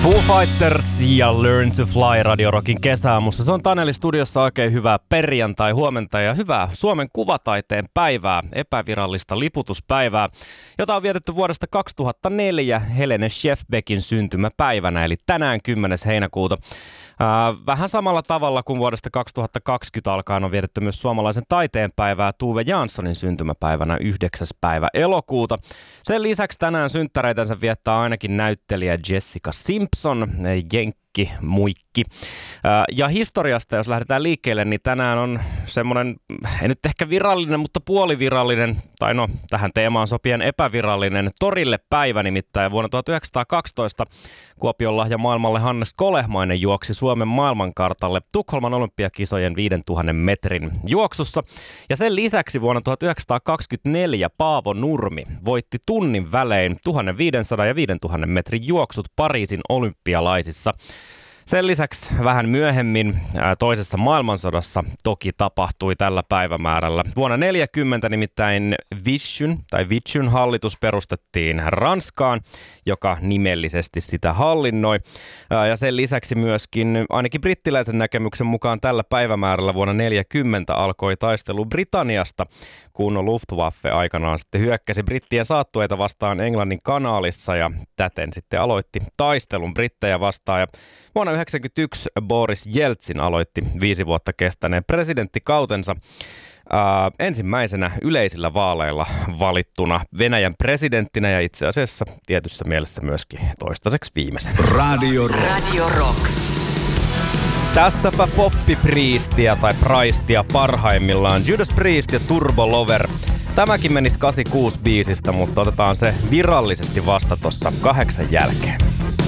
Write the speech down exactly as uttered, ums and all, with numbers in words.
Foo Fighters ja Learn to Fly Radio Rockin kesäaamussa. Se on Taneli studiossa. Oikein hyvää perjantai, huomenta ja hyvää Suomen kuvataiteen päivää, epävirallista liputuspäivää, jota on vietetty vuodesta kaksituhattaneljä Helene Schefbeckin syntymäpäivänä, eli tänään kymmenes heinäkuuta. Äh, vähän samalla tavalla kuin vuodesta kaksituhattakaksikymmentä alkaen on vietetty myös suomalaisen taiteen päivää Tuve Janssonin syntymäpäivänä yhdeksäs päivä elokuuta. Sen lisäksi tänään synttäreitänsä viettää ainakin näyttelijä Jessica Simpson, jenkki, muikki. Ja historiasta, jos lähdetään liikkeelle, niin tänään on semmoinen, ei nyt ehkä virallinen, mutta puolivirallinen, tai no tähän teemaan sopien epävirallinen torille päivä nimittäin. Vuonna tuhatyhdeksänsataakaksitoista Kuopion lahja maailmalle Hannes Kolehmainen juoksi Suomen maailmankartalle Tukholman olympiakisojen viidentuhannen metrin juoksussa. Ja sen lisäksi vuonna tuhatyhdeksänsataakaksikymmentäneljä Paavo Nurmi voitti tunnin välein tuhatviisisataa ja viidentuhannen metrin juoksut Pariisin olympialaisissa. Sen lisäksi vähän myöhemmin ää, toisessa maailmansodassa toki tapahtui tällä päivämäärällä. Vuonna neljäkymmentä nimittäin Vichyn tai Vichyn hallitus perustettiin Ranskaan, joka nimellisesti sitä hallinnoi. Ää, ja sen lisäksi myöskin ainakin brittiläisen näkemyksen mukaan tällä päivämäärällä vuonna neljäkymmentä alkoi taistelu Britanniasta, kun Luftwaffe aikanaan sitten hyökkäsi brittien saattueita vastaan Englannin kanaalissa ja täten sitten aloitti taistelun brittejä vastaan. Ja vuonna yhdeksänkymmentäyksi Boris Jeltsin aloitti viisi vuotta kestäneen presidenttikautensa ää, ensimmäisenä yleisillä vaaleilla valittuna Venäjän presidenttinä ja itse asiassa tietyssä mielessä myöskin toistaiseksi viimeisenä. Radio Rock. Radio Rock. Tässäpä poppipriistiä tai praistia parhaimmillaan Judas Priest ja Turbo Lover. Tämäkin menisi kahdeksankymmentäkuusi biisistä, mutta otetaan se virallisesti vasta tossa kahdeksan jälkeen.